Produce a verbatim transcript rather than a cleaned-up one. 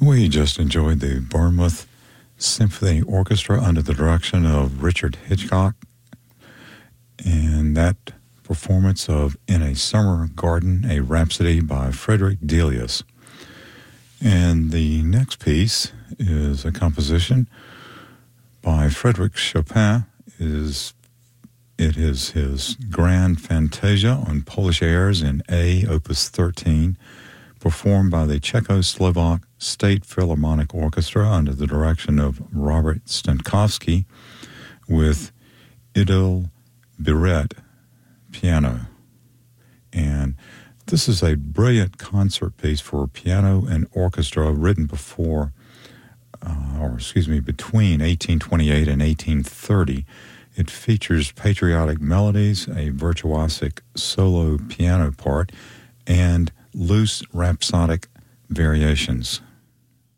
We just enjoyed the Bournemouth Symphony Orchestra under the direction of Richard Hitchcock, and that performance of In a Summer Garden, a Rhapsody by Frederick Delius. And the next piece is a composition by Frédéric Chopin. Is It is his Grand Fantasia on Polish airs in A, Opus thirteen, performed by the Czechoslovak State Philharmonic Orchestra under the direction of Robert Stankowski, with Idil Biret piano. And this is a brilliant concert piece for piano and orchestra written before, uh, or excuse me, between eighteen twenty-eight and eighteen thirty. It features patriotic melodies, a virtuosic solo piano part, and loose rhapsodic variations.